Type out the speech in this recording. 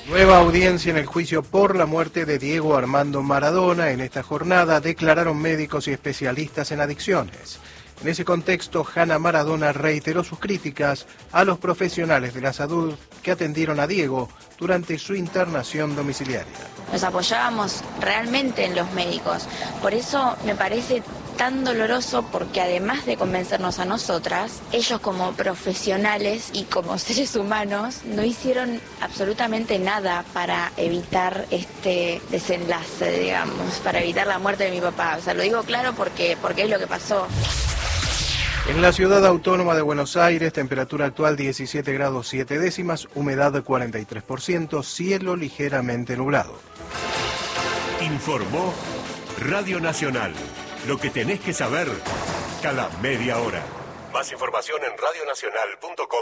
Nueva audiencia en el juicio por la muerte de Diego Armando Maradona. En esta jornada declararon médicos y especialistas en adicciones. En ese contexto, Hanna Maradona reiteró sus críticas a los profesionales de la salud que atendieron a Diego durante su internación domiciliaria. Nos apoyábamos realmente en los médicos. Por eso me parece tan doloroso, porque además de convencernos a nosotras, ellos como profesionales y como seres humanos no hicieron absolutamente nada para evitar este desenlace, digamos, para evitar la muerte de mi papá. O sea, lo digo claro porque es lo que pasó. En la ciudad autónoma de Buenos Aires, temperatura actual 17 grados 7 décimas, humedad 43%, cielo ligeramente nublado. Informó Radio Nacional. Lo que tenés que saber cada media hora. Más información en radionacional.com.